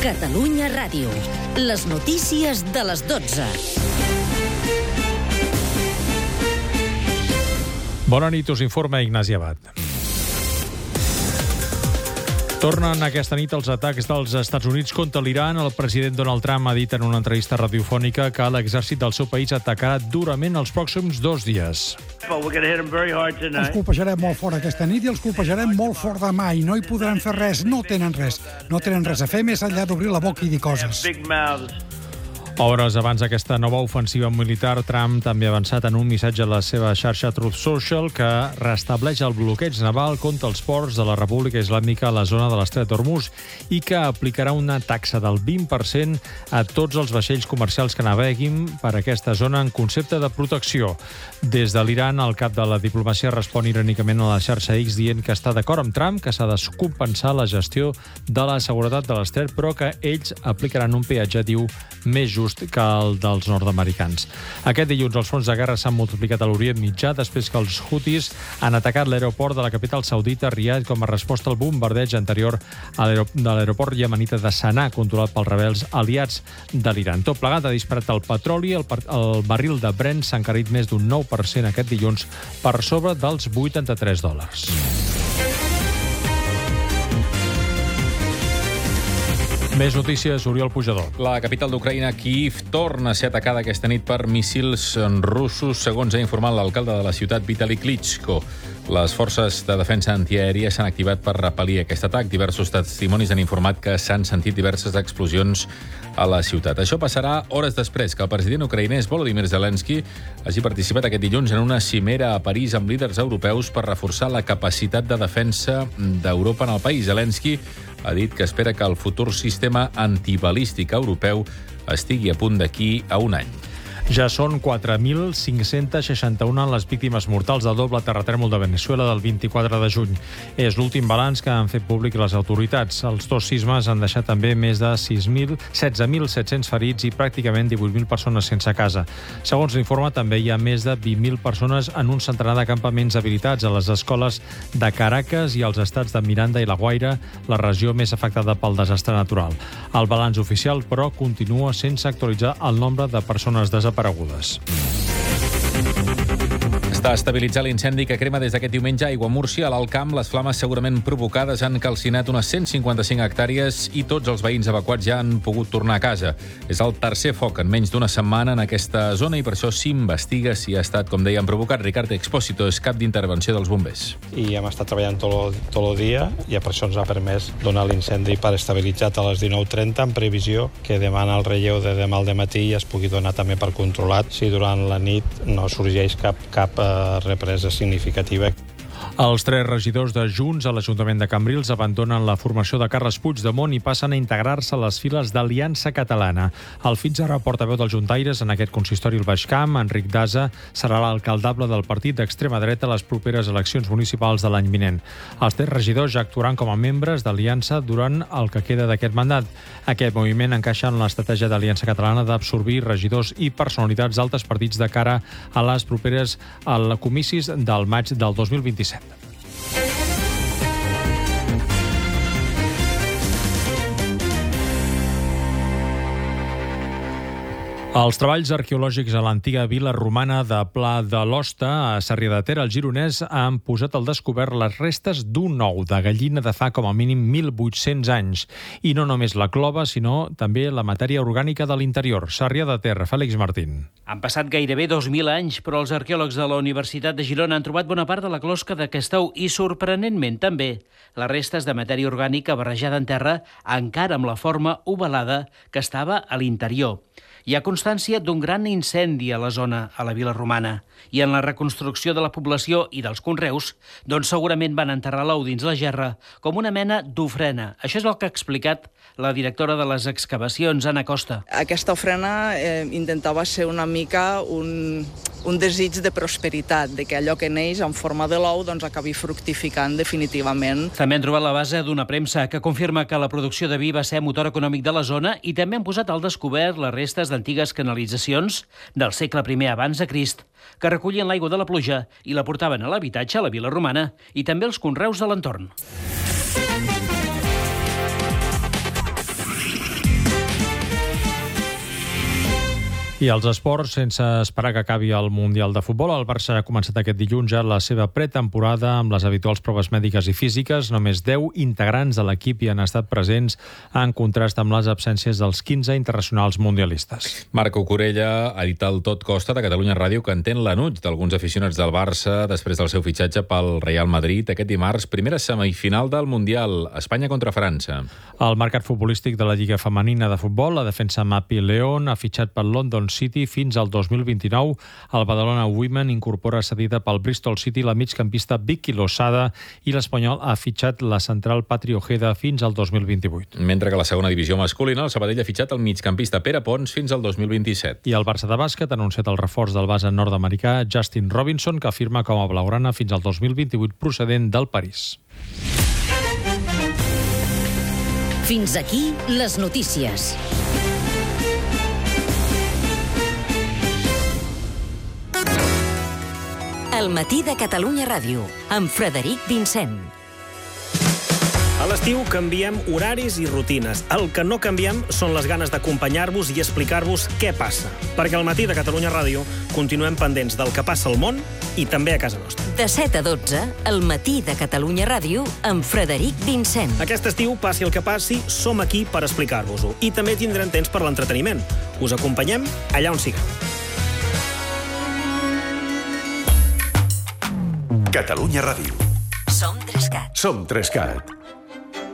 Catalunya Ràdio. Les notícies de les 12. Bona nit, us informa Ignasi Abad. Tornen aquesta nit els atacs dels Estats Units contra l'Iran. El president Donald Trump ha dit en una entrevista radiofònica que l'exèrcit del seu país atacarà durament els pròxims 2 dies. Els colpejarem molt fort aquesta nit i els colpejarem molt fort demà i no hi podran fer res, no tenen res a fer més enllà d'obrir la boca i dir coses. Hores abans d'aquesta nova ofensiva militar, Trump també ha avançat en un missatge a la seva xarxa Truth Social que restableix el bloqueig naval contra els ports de la República Islàmica a la zona de l'Estret d'Hormuz i que aplicarà una taxa del 20% a tots els vaixells comercials que naveguin per aquesta zona en concepte de protecció. Des de l'Iran, el cap de la diplomàcia respon irònicament a la xarxa X dient que està d'acord amb Trump, que s'ha de compensar la gestió de la seguretat de l'Estret, però que ells aplicaran un peatge, diu, més just que el dels nord-americans. Aquest dilluns els fronts de guerra s'han multiplicat a l'Orient Mitjà després que els Houthis han atacat l'aeroport de la capital saudita Riad com a resposta al bombardeig anterior de l'aeroport iemenita de Sanà, controlat pels rebels aliats de l'Iran. Tot plegat ha disparat el petroli. El barril de Brent s'ha encarit més d'un 9% aquest dilluns per sobre dels $83. Més notícies, Oriol Pujador. La capital d'Ucraïna, Kyiv, torna a ser atacada aquesta nit per míssils russos, segons ha informat l'alcalde de la ciutat, Vitali Klitschko. Les forces de defensa antiaèria s'han activat per repel·lir aquest atac. Diversos testimonis han informat que s'han sentit diverses explosions a la ciutat. Això passarà hores després que el president ucraïnès Volodymyr Zelensky hagi participat aquest dilluns en una cimera a París amb líders europeus per reforçar la capacitat de defensa d'Europa en el país. Zelensky ha dit que espera que el futur sistema antibalístic europeu estigui a punt d'aquí a un any. Ja són 4.561 les víctimes mortals del doble terratrèmol de Veneçuela del 24 de juny. És l'últim balanç que han fet públic les autoritats. Els dos sismes han deixat també més de 16.700 ferits i pràcticament 18.000 persones sense casa. Segons l'informe, també hi ha més de 20.000 persones en un centenar de campaments habilitats a les escoles de Caracas i als estats de Miranda i La Guaira, la regió més afectada pel desastre natural. El balanç oficial, però, continua sense actualitzar el nombre de persones desaparegudes. Està estabilitzat l'incendi que crema des d'aquest diumenge a Aiguamúrcia, a l'Alt Camp. Les flames segurament provocades han calcinat unes 155 hectàrees i tots els veïns evacuats ja han pogut tornar a casa. És el tercer foc en menys d'una setmana en aquesta zona i per això s'investiga si ha estat, com dèiem, provocat. Ricard Expósito és cap d'intervenció dels bombers. I hem estat treballant tot el dia i per això ens ha permès donar l'incendi per estabilitzat a les 19:30 en previsió que demà el relleu de demà al dematí ja es pugui donar també per controlat si durant la nit no sorgeix cap represa significativa. Els 3 regidors de Junts a l'Ajuntament de Cambrils abandonen la formació de Carles Puigdemont i passen a integrar-se a les files d'Aliança Catalana. El fins ara portaveu dels juntaires en aquest consistori al Baix Camp, Enric Daza, serà l'alcaldable del partit d'extrema dreta a les properes eleccions municipals de l'any vinent. Els 3 regidors ja actuaran com a membres d'Aliança durant el que queda d'aquest mandat. Aquest moviment encaixa en l'estratègia d'Aliança Catalana d'absorbir regidors i personalitats d'altres partits de cara a les properes comicis del maig del 2027. Els treballs arqueològics a l'antiga vila romana de Pla de l'Hoste, a Sarrià de Ter, al Gironès, han posat al descobert les restes d'un ou de gallina de fa com a mínim 1.800 anys. I no només la clova, sinó també la matèria orgànica de l'interior. Sarrià de Ter, Fèlix Martín. Han passat gairebé 2.000 anys, però els arqueòlegs de la Universitat de Girona han trobat bona part de la closca d'aquest ou i, sorprenentment, també les restes de matèria orgànica barrejada en terra, encara amb la forma ovalada que estava a l'interior. Hi ha constància d'un gran incendi a la zona, a la vila romana, i en la reconstrucció de la població i dels conreus, doncs segurament van enterrar l'ou dins la gerra com una mena d'ofrena. Això és el que ha explicat la directora de les excavacions, Anna Costa. Aquesta ofrena intentava ser una mica un desig de prosperitat, de que allò que neix en forma de l'ou doncs acabi fructificant definitivament. També han trobat la base d'una premsa que confirma que la producció de vi va ser motor econòmic de la zona i també han posat al descobert les restes d'antigues canalitzacions del segle I abans de Crist que recollien l'aigua de la pluja i la portaven a l'habitatge a la vila romana i també els conreus de l'entorn. I els esports, sense esperar que acabi el Mundial de Futbol, el Barça ha començat aquest dilluns ja la seva pretemporada amb les habituals proves mèdiques i físiques. Només 10 integrants de l'equip hi han estat presents, en contrast amb les absències dels 15 internacionals mundialistes. Marco Corella ha dit al Tot Costa de Catalunya Ràdio que entén l'enuig d'alguns aficionats del Barça després del seu fitxatge pel Real Madrid aquest dimarts, primera semifinal del Mundial, Espanya contra França. Al mercat futbolístic de la Lliga Femenina de Futbol, la defensa Mapi León ha fitxat pel London City fins al 2029. El Badalona Women incorpora cedida pel Bristol City la migcampista Vicky Losada i l'Espanyol ha fitxat la central Patri Ojeda fins al 2028. Mentre que a la segona divisió masculina, el Sabadell ha fitxat el migcampista Pere Pons fins al 2027. I el Barça de bàsquet ha anunciat el reforç del base nord-americà Justin Robinson, que firma com a blaugrana fins al 2028 procedent del París. Fins aquí les notícies. El matí de Catalunya Ràdio, amb Frederic Vincent. A l'estiu canviem horaris i rutines. El que no canviem són les ganes d'acompanyar-vos i explicar-vos què passa. Perquè al matí de Catalunya Ràdio continuem pendents del que passa al món i també a casa nostra. De 7 a 12, el matí de Catalunya Ràdio, amb Frederic Vincent. Aquest estiu, passi el que passi, som aquí per explicar-vos-ho. I també tindrem temps per l'entreteniment. Us acompanyem allà on siguem. Catalunya Ràdio. Som 3CAT. Som 3CAT.